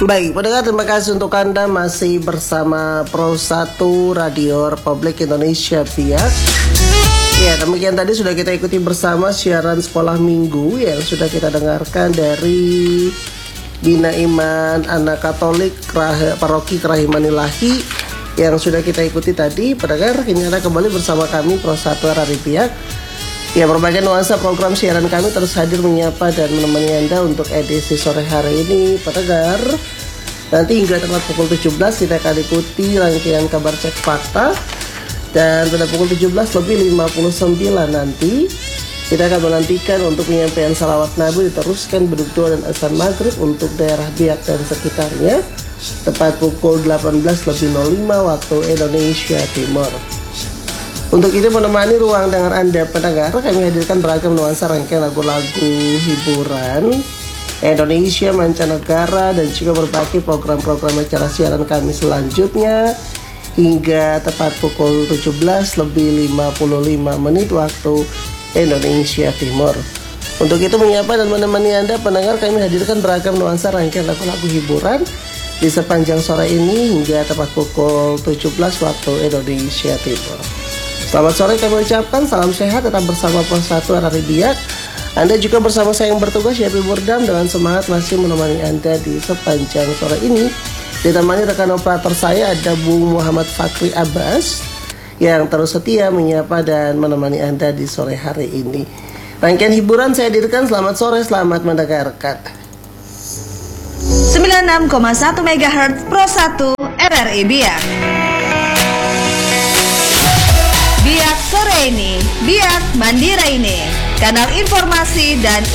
Baik, pendengar, terima kasih untuk Anda masih bersama Pro 1 Radio Republik Indonesia Biak. Ya, demikian tadi sudah kita ikuti bersama siaran sekolah minggu yang sudah kita dengarkan dari Bina Iman Anak Katolik Paroki Kerahiman Ilahi yang sudah kita ikuti tadi. Pendengar, kini Anda kembali bersama kami Pro 1 Radio Biak. Ya, berbagai nuansa program siaran kami terus hadir menyapa dan menemani Anda untuk edisi sore hari ini. Pendengar, nanti hingga tepat pukul 17 kita akan ikuti rangkaian kabar cek fakta. Dan pada pukul 17:59 nanti kita akan menantikan untuk penyampaian salawat Nabi, diteruskan beduk doa dan azan maghrib untuk daerah Biak dan sekitarnya. Tepat pukul 18:05 waktu Indonesia Timur. Untuk itu menemani ruang dengar Anda pendengar, kami hadirkan beragam nuansa rangkaian lagu-lagu hiburan Indonesia, mancanegara, dan juga berbagai program-program acara siaran kami selanjutnya hingga tepat pukul 17:55 waktu Indonesia Timur. Untuk itu menyapa dan menemani Anda pendengar, kami hadirkan beragam nuansa rangkaian lagu-lagu hiburan di sepanjang sore ini hingga tepat pukul 17 waktu Indonesia Timur. Selamat sore kami ucapkan, salam sehat, tetap bersama Pro 1 Radio Biak. Anda juga bersama saya yang bertugas, Yapi Burdam, dengan semangat masih menemani Anda di sepanjang sore ini. Ditemani rekan operator saya ada Bung Muhammad Fakri Abbas yang terus setia menyapa dan menemani Anda di sore hari ini. Rangkaian hiburan saya hadirkan, selamat sore, selamat mendengarkan. 96,1 MHz Pro 1 RRI Biak. Biak sore ini, Biak Mandira ini, kanal informasi dan